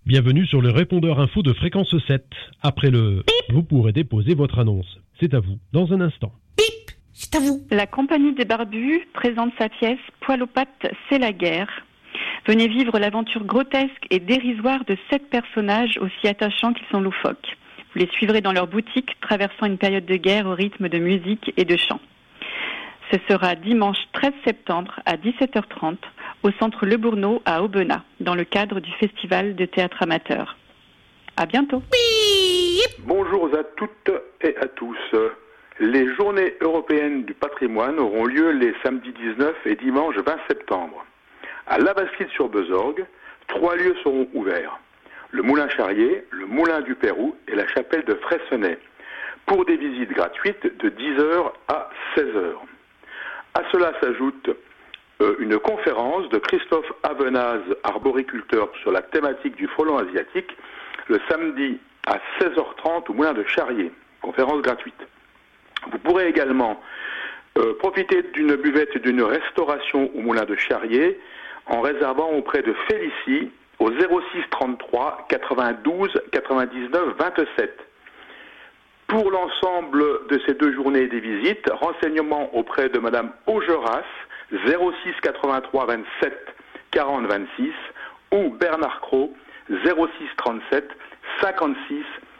Bienvenue sur le répondeur info de Fréquence 7. Après le bip, vous pourrez déposer votre annonce. C'est à vous, dans un instant. Bip, c'est à vous. La Compagnie des Barbus présente sa pièce Poil aux pattes, c'est la guerre. Venez vivre l'aventure grotesque et dérisoire de 7 personnages aussi attachants qu'ils sont loufoques. Vous les suivrez dans leur boutique, traversant une période de guerre au rythme de musique et de chant. Ce sera dimanche 13 septembre à 17h30 au centre Le Bourneau à Aubenas, dans le cadre du festival de théâtre amateur. À bientôt. Bonjour à toutes et à tous. Les journées européennes du patrimoine auront lieu les samedis 19 et dimanche 20 septembre. À Lavasquille-sur-Besorgue, 3 lieux seront ouverts. Le Moulin Charrier, le Moulin du Pérou et la chapelle de Freycinet, pour des visites gratuites de 10h à 16h. À cela s'ajoute une conférence de Christophe Avenaz, arboriculteur, sur la thématique du frelon asiatique, le samedi à 16h30 au Moulin de Charrier, conférence gratuite. Vous pourrez également profiter d'une buvette et d'une restauration au Moulin de Charrier en réservant auprès de Félicie au 06 33 92 99 27. Pour l'ensemble de ces 2 journées des visites, renseignements auprès de Madame Augeras, 06 83 27 40 26 ou Bernard Cros, 06 37 56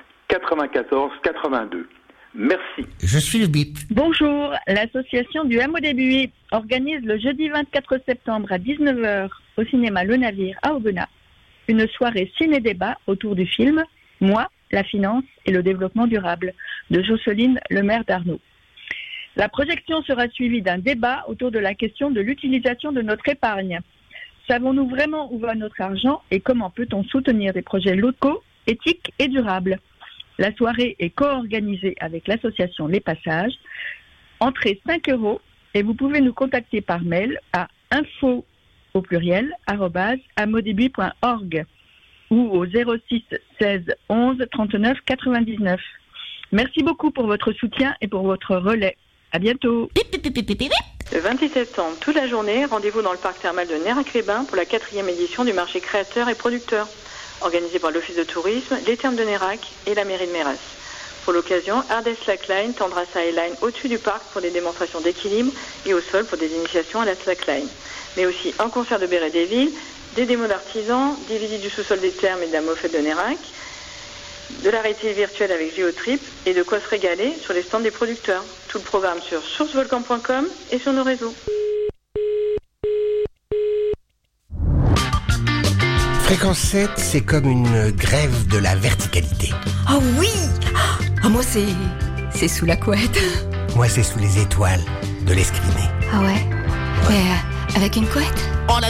94 82. Merci. Je suis le bip. Bonjour, l'association du Hameau des Buis organise le jeudi 24 septembre à 19h au cinéma Le Navire à Aubenas une soirée ciné-débat autour du film « Moi, la finance et le développement durable » de Jocelyne Lemaire d'Arnaud. La projection sera suivie d'un débat autour de la question de l'utilisation de notre épargne. Savons-nous vraiment où va notre argent et comment peut-on soutenir des projets locaux, éthiques et durables ? La soirée est co-organisée avec l'association Les Passages. Entrée 5 € et vous pouvez nous contacter par mail à info@hameaudebuis.org ou au 06 16 11 39 99. Merci beaucoup pour votre soutien et pour votre relais. À bientôt. Le 26 septembre, toute la journée, rendez-vous dans le parc thermal de Nérac-les-Bains pour la 4e édition du marché créateur et producteur, organisé par l'Office de tourisme, les Thermes de Nérac et la mairie de Méras. Pour l'occasion, Ardès Slackline tendra sa highline au-dessus du parc pour des démonstrations d'équilibre et au sol pour des initiations à la slackline. Mais aussi un concert de Béret des Villes, des démos d'artisans, des visites du sous-sol des Thermes et de la Moffette de Nérac, de la réalité virtuelle avec Géotrip et de quoi se régaler sur les stands des producteurs. Tout le programme sur sourcevolcan.com et sur nos réseaux. Fréquence 7, c'est comme une grève de la verticalité. Oh oui! Moi, c'est sous la couette. Moi, c'est sous les étoiles de l'escrimer. Ah ouais? Mais avec une couette?